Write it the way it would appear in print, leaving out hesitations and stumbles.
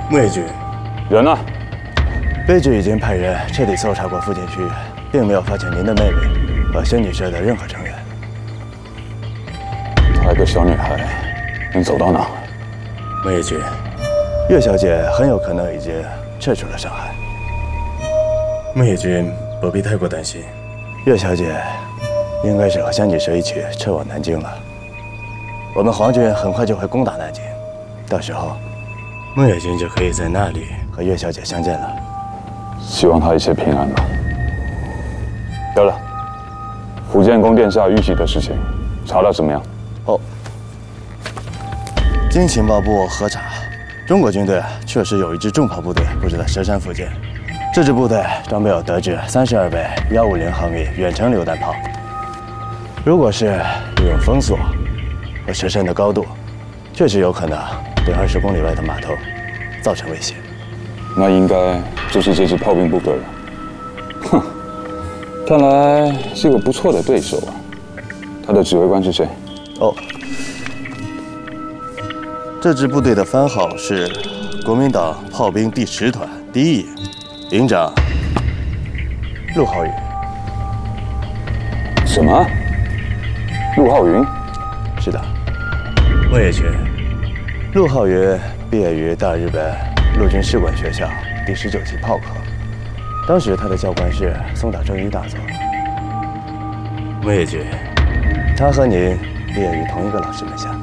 木野君， 人呢？ 卑职已经派人彻底搜查过附近区域，并没有发现您的妹妹和仙女社的任何成员。 她一个小女孩，能走到哪？ 木野君， 岳小姐很有可能已经撤出了上海。 木野君不必太过担心。 岳小姐应该是和仙女社一起撤往南京了。我们皇军很快就会攻打南京，到时候木野君就可以在那里和岳小姐相见了。 希望她一切平安吧。得了，福建宫殿下遇袭的事情查得怎么样？ 哦，经情报部核查，中国军队确实有一支重炮部队布置在蛇山附近。这支部队装备有德制32倍150毫米远程榴弹炮。如果是利用封锁和蛇山的高度，确实有可能对20公里外的码头造成威胁。 那应该就是这支炮兵部队了。哼，看来是个不错的对手啊。他的指挥官是谁？ 哦，这支部队的番号是国民党炮兵第10团第1营，营长陆浩云。 什么？陆浩云？ 是的， 木野君， 陆浩云毕业于大日本陆军士官学校第19级炮科，当时他的教官是松岛正一大佐。 木野君， 他和您毕业于同一个老师门下。